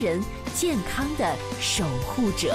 人健康的守护者。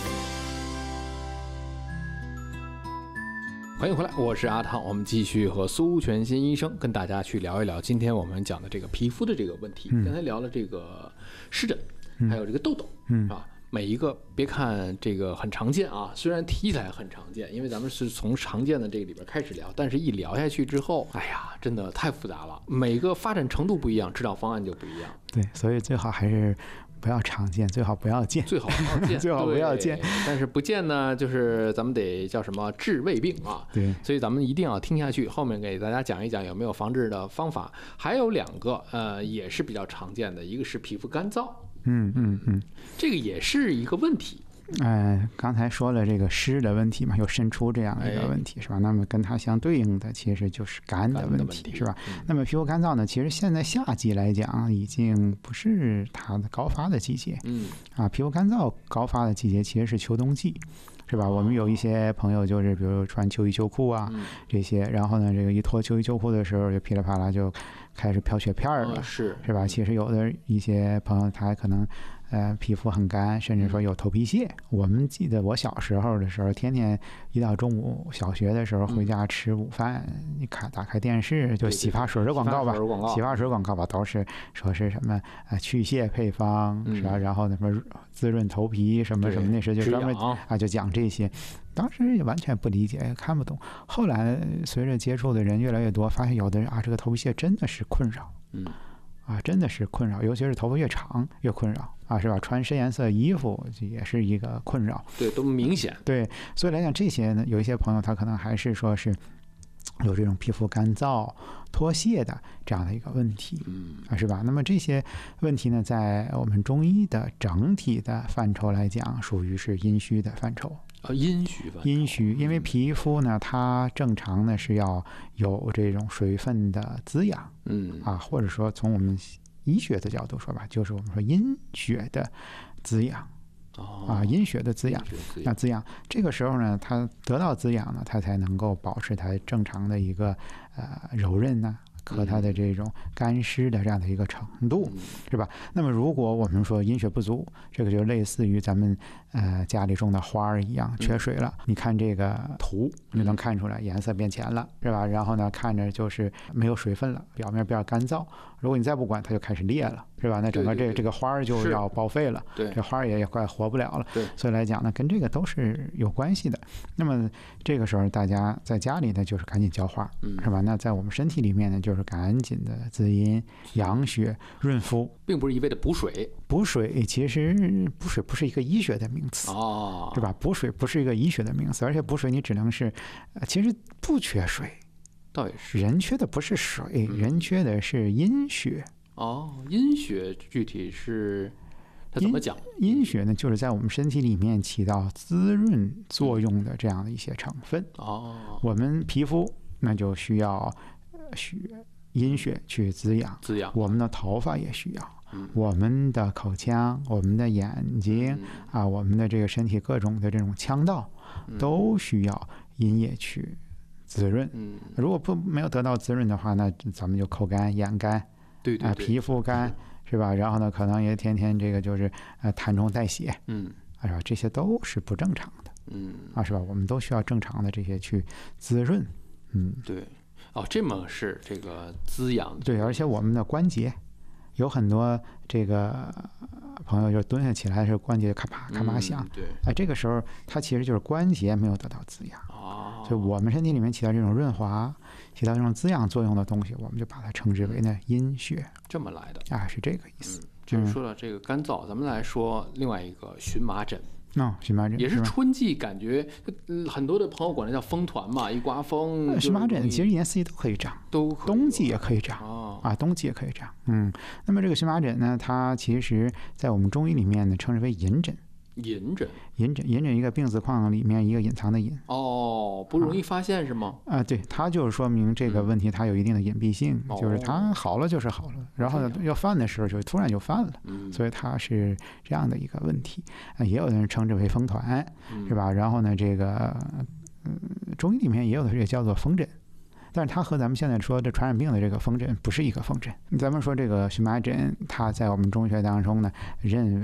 欢迎回来，我是阿汤。我们继续和苏全新医生跟大家去聊一聊今天我们讲的这个皮肤的这个问题。刚才聊了这个湿疹，还有这个痘痘，啊，每一个别看这个很常见啊，虽然提起来很常见，因为咱们是从常见的这个里边开始聊，但是一聊下去之后，哎呀，真的太复杂了，每个发展程度不一样，治疗方案就不一样。 对，所以最好还是不要常见，最好不要见， 最好不要见， 最好不要见。 但是不见呢，就是咱们得叫什么治未病啊。 对， 所以咱们一定要听下去，后面给大家讲一讲有没有防治的方法。还有两个，也是比较常见的，一个是皮肤干燥，这个也是一个问题。 刚才说了这个湿的问题嘛，有渗出这样一个问题，是吧？那么跟它相对应的其实就是干的问题，是吧？那么皮肤干燥呢，其实现在夏季来讲已经不是它的高发的季节，皮肤干燥高发的季节其实是秋冬季。是吧？我们有一些朋友就是，比如穿秋衣秋裤啊，这些，然后呢，这个一脱秋衣秋裤的时候，就噼里啪啦就开始飘雪片了，是吧？其实有的一些朋友他可能皮肤很干，甚至说有头皮屑。我们记得我小时候的时候，天天一到中午，小学的时候回家吃午饭，你打开电视就洗发水的广告吧，洗发水广告吧，都是说是什么去屑配方，是吧？然后什么滋润头皮什么什么，那时就专门就讲这些。当时也完全不理解，看不懂。后来随着接触的人越来越多，发现有的人这个头皮屑真的是困扰，真的是困扰，尤其是头发越长越困扰是吧？穿深颜色衣服也是一个困扰， 对，都明显。 对，所以来讲这些呢，有一些朋友他可能还是说是有这种皮肤干燥、脱屑的这样的一个问题，是吧？那么这些问题呢，在我们中医的整体的范畴来讲，属于是阴虚的范畴。 阴虚范畴。阴虚， 因为皮肤呢，它正常呢是要有这种水分的滋养，或者说从我们医学的角度说吧，就是我们说阴血的滋养。阴血的滋养，那滋养这个时候呢，它得到滋养呢，它才能够保持它正常的一个柔韧呢，和它的这种干湿的这样的一个程度，是吧？那么如果我们说阴血不足，这个就类似于咱们家里种的花儿一样缺水了。你看这个图，你能看出来颜色变浅了，是吧？然后呢，看着就是没有水分了，表面比较干燥。如果你再不管，它就开始裂了，是吧？那整个这个花儿就要报废了，这花儿也快活不了了。所以来讲呢，跟这个都是有关系的。那么这个时候大家在家里呢，就是赶紧浇花，是吧？那在我们身体里面呢，就是赶紧的滋阴、养血、润肤， 并不是一味的补水。 补水其实补水不是一个医学的名词是吧？补水不是一个医学的名词，而且补水你只能是，其实不缺水。 倒也是， 人缺的不是水，人缺的是阴血。 阴血具体是它怎么讲？ 阴血呢，就是在我们身体里面起到滋润作用的这样的一些成分。我们皮肤那就需要阴血去滋养，我们的头发也需要，我们的口腔、我们的眼睛我们的这个身体各种的这种腔道都需要阴液去滋润。如果没有得到滋润的话，那咱们就口干、眼干，皮肤干，是吧？然后呢，可能也天天这个就是痰中带血，是吧？这些都是不正常的，是吧？我们都需要正常的这些去滋润， 对，这么是这个滋养， 对，而且我们的关节有很多这个朋友就蹲下起来的时候，关节咔啪咔啪响，这个时候它其实就是关节没有得到滋养，所以我们身体里面起到这种润滑、起到这种滋养作用的东西，我们就把它称之为呢阴血， 这么来的是这个意思。 就是说了这个干燥，咱们来说另外一个荨麻疹。 荨麻疹也是春季，感觉很多的朋友管它叫风团嘛，一刮风。 荨麻疹其实一年四季都可以长，冬季也可以长冬季也可以长。那么这个荨麻疹呢，它其实在我们中医里面呢称之为隐疹。 隐疹一个病字框里面一个隐藏的隐。 不容易发现是吗？ 对，它就是说明这个问题它有一定的隐蔽性，就是它好了就是好了，然后要犯的时候就突然就犯了，所以它是这样的一个问题。也有的人称之为风团，是吧？然后呢，这个中医里面也有的也叫做风疹。 但是它和咱们现在说的传染病的这个风疹不是一个风疹。咱们说这个荨麻疹，它在我们中学当中呢，认为